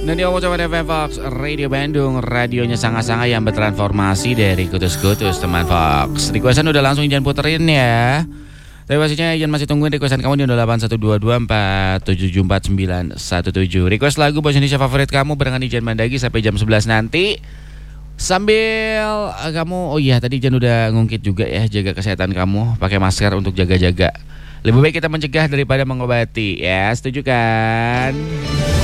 Dan di Omocoban FM Fox Radio Bandung, radionya sangat-sangat yang bertransformasi dari kutus-kutus teman Fox. Requestan udah langsung Ijan puterin ya. Tapi pastinya Ijan masih tungguin requestan kamu di 081224774917. Request lagu bahasa Indonesia favorit kamu barengan Ijan Mandagi sampai jam 11 nanti. Sambil kamu, oh iya tadi Ijan udah ngungkit juga ya, jaga kesehatan kamu, pakai masker untuk jaga-jaga. Lebih baik kita mencegah daripada mengobati ya, setuju kan?